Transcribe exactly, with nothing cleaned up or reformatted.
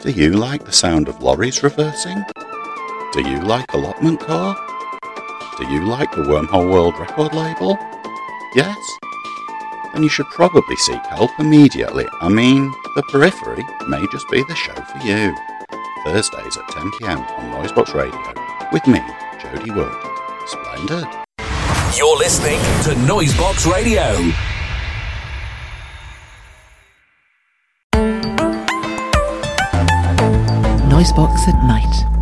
Do you like the sound of lorries reversing? Do you like Allotment Core? Do you like the Wormhole World record label? Yes? Then you should probably seek help immediately. I mean, the Periphery may just be the show for you. Thursdays at ten p m on Noisebox Radio with me, Jody Wood. Splendid. You're listening to Noisebox Radio. Noisebox at night.